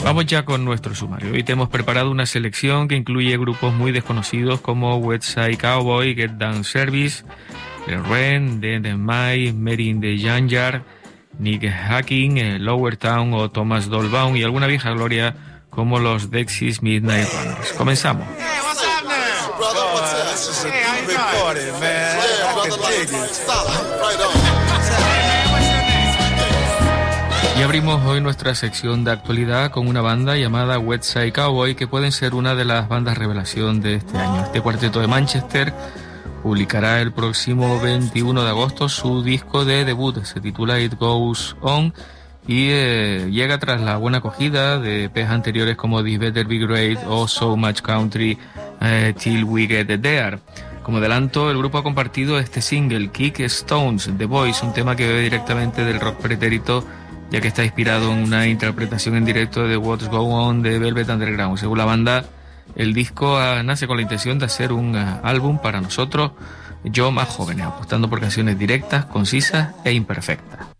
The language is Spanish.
Vamos ya con nuestro sumario. Hoy te hemos preparado una selección que incluye grupos muy desconocidos como West Side Cowboy, Get Down Service, The Ren, The Mai, Mary in the Junkyard, Nick Hacking, Lower Town o Thomas Dolbaum y alguna vieja gloria como los Dexys Midnight Runners. Comenzamos. Hey, what's happening? Brother, what's up? This is a big party, man. I can dig it. Stop. Right on. Y abrimos hoy nuestra sección de actualidad con una banda llamada West Side Cowboy, que pueden ser una de las bandas revelación de este año. Este cuarteto de Manchester publicará el próximo 21 de agosto su disco de debut. Se titula It Goes On y llega tras la buena acogida de EPs anteriores como This Better Be Great o So Much Country Till We Get There. Como adelanto, el grupo ha compartido este single, Kick Stones, The Voice, un tema que bebe directamente del rock pretérito, ya que está inspirado en una interpretación en directo de What's Going On de Velvet Underground. Según la banda, el disco nace con la intención de hacer un álbum para nosotros, yo más jóvenes, apostando por canciones directas, concisas e imperfectas.